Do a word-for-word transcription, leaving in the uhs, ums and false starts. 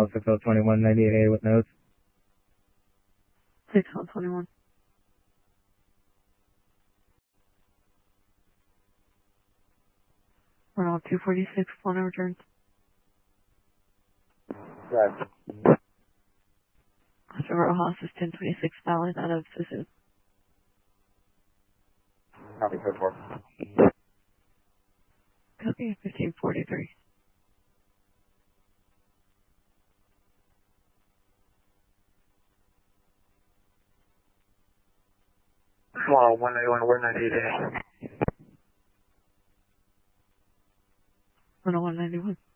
Tomahawk six oh twenty-one ninety-eight with notes. six oh twenty-one. We're on two forty-six, phone returns. Right. Oscar Rojas is ten twenty-six Valley out of Susu. Copy, code four. Copy, fifteen forty-three. Wow, one ninety-one, we're ninety-eight. one oh one ninety-one.